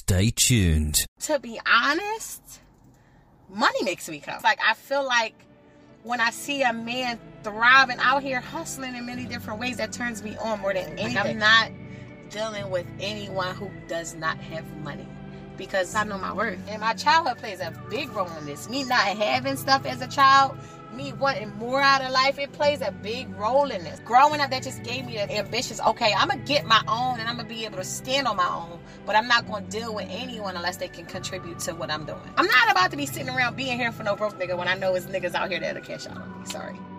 Stay tuned. To be honest, money makes me come. Like, I feel like when I see a man thriving out here, hustling in many different ways, that turns me on more than anything. I'm not dealing with anyone who does not have money, because I know my worth. And my childhood plays a big role in this. Me not having stuff as a child, me wanting more out of life, it plays a big role in this. Growing up, that just gave me the ambitions. Okay, I'm going to get my own and I'm going to be able to stand on my own, but I'm not going to deal with anyone unless they can contribute to what I'm doing. I'm not about to be sitting around being here for no broke nigga when I know it's niggas out here that'll cash out on me. Sorry.